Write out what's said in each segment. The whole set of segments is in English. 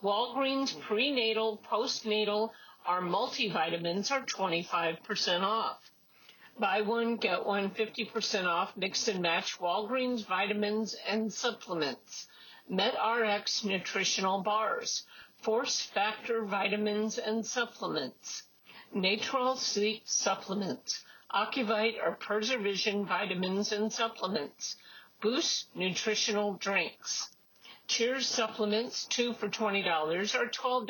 Walgreens prenatal, postnatal, our multivitamins are 25% off. Buy one, get one 50% off. Mix and match Walgreens vitamins and supplements. MedRx nutritional bars. Force Factor vitamins and supplements. Natural Sleep supplements. Ocuvite or Preservision vitamins and supplements. Boost nutritional drinks. Cheers supplements, 2 for $20 or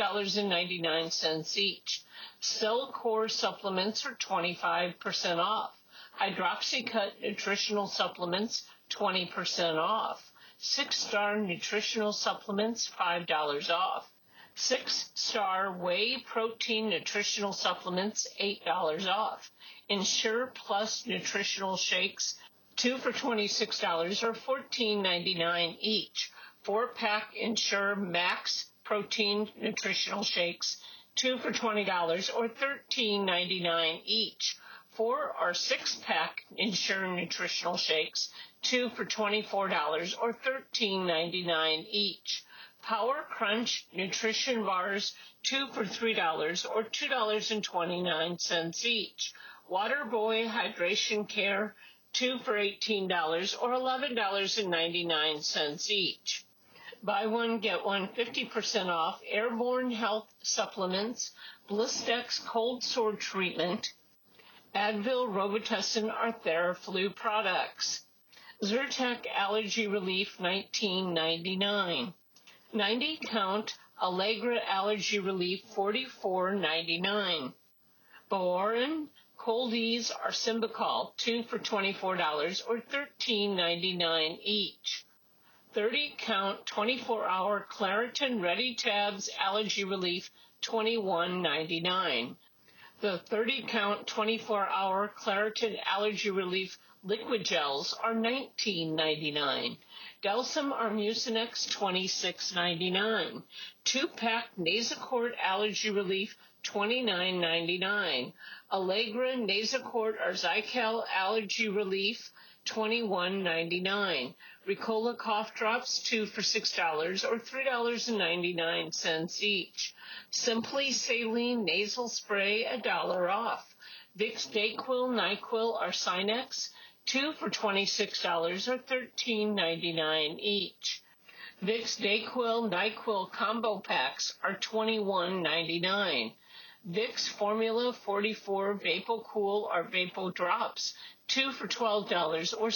$12.99 each. CellCore supplements are 25% off. Hydroxycut nutritional supplements, 20% off. 6-Star nutritional supplements, $5 off. 6-Star Whey protein nutritional supplements, $8 off. Ensure Plus nutritional shakes, 2 for $26 or $14.99 each. 4-pack Ensure Max protein nutritional shakes, 2 for $20 or $13.99 each. 4 or 6-pack Ensure nutritional shakes, 2 for $24 or $13.99 each. Power Crunch nutrition bars, 2 for $3 or $2.29 each. Waterboy Hydration Care, 2 for $18 or $11.99 each. Buy one, get one 50% off. Airborne Health Supplements, Blistex Cold Sore Treatment, Advil, Robitussin, or Theraflu products. Zyrtec Allergy Relief, $19.99. 90-count Allegra Allergy Relief, $44.99. Boarin Cold Ease or Symbicol, 2 for $24 or $13.99 each. 30-count 24-hour Claritin Ready Tabs Allergy Relief, $21.99. The 30-count 24-hour Claritin Allergy Relief Liquid Gels are $19.99. Delsym or Mucinex, $26.99. 2-pack Nasacort Allergy Relief, $29.99. Allegra Nasacort or Zycal Allergy Relief, $21.99. Ricola Cough Drops, 2 for $6 or $3.99 each. Simply Saline Nasal Spray, $1 off. Vicks Dayquil, NyQuil, or Sinex, 2 for $26 or $13.99 each. Vicks Dayquil, NyQuil combo packs are $21.99. Vicks Formula 44 VapoCool or Vapo Drops, 2 for $12 or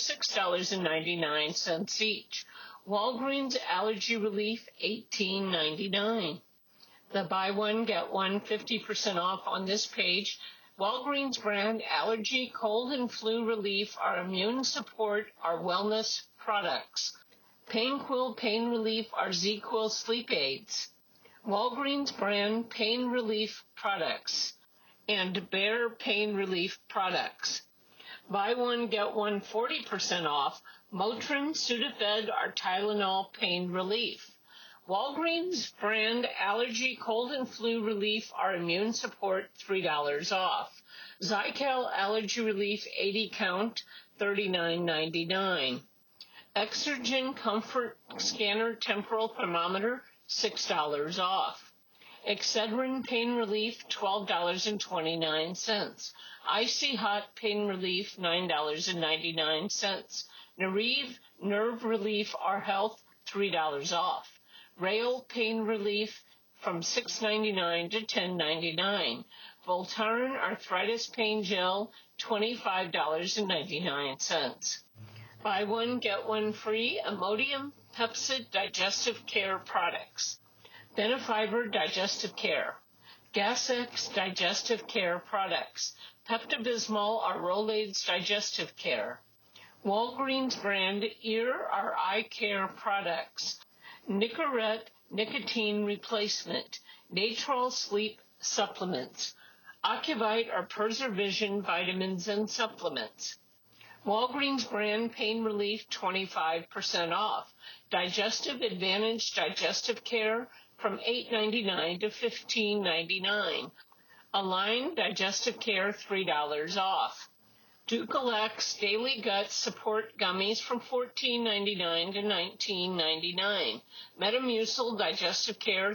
$6.99 each. Walgreens Allergy Relief, $18.99. The buy one, get one 50% off on this page. Walgreens brand allergy, cold and flu relief, our immune support, our wellness products. PainQuil Pain Relief, our ZQuil sleep aids. Walgreens brand pain relief products and Bear pain relief products. Buy one, get one 40% off. Motrin, Sudafed, or Tylenol pain relief. Walgreens brand allergy, cold and flu relief, or immune support, $3 off. Zycal allergy relief, 80 count, $39.99. Exergen comfort scanner temporal thermometer, $6 off. Excedrin pain relief, $12.29. Icy Hot pain relief, $9.99. Nariv nerve relief or health, $3 off. Rail pain relief from $6.99 to $10.99. Voltaren arthritis pain gel, $25.99. Buy one, get one free. Imodium Pepcid digestive care products. Benefiber digestive care. Gas-X digestive care products. Pepto-Bismol or Rolaids digestive care. Walgreens brand ear or eye care products. Nicorette nicotine replacement. Natral sleep supplements. Ocuvite or Preservision vitamins and supplements. Walgreens brand pain relief, 25% off. Digestive Advantage digestive care from $8.99 to $15.99. Align digestive care, $3 off. Ducalax Daily Gut Support Gummies from $14.99 to $19.99. Metamucil Digestive Care,